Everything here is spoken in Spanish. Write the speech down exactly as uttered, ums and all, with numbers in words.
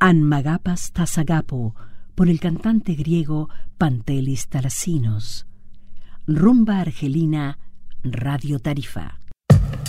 Anmagapas Tasagapo, por el cantante griego Pantelis Talasinos. Rumba Argelina, Radio Tarifa.